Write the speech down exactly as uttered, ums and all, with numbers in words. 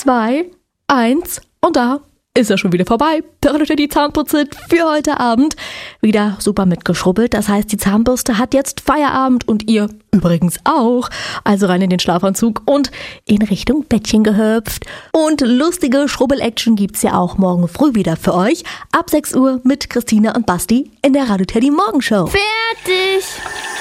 zwei, eins und da ist er schon wieder vorbei. Der die Zahnputze für heute Abend. Wieder super mitgeschrubbelt. Das heißt, die Zahnbürste hat jetzt Feierabend und ihr übrigens auch. Also rein in den Schlafanzug und in Richtung Bettchen gehüpft. Und lustige Schrubbel-Action gibt's ja auch morgen früh wieder für euch. Ab sechs Uhr mit Christina und Basti in der Radio Teddy Morgenshow. Fertig!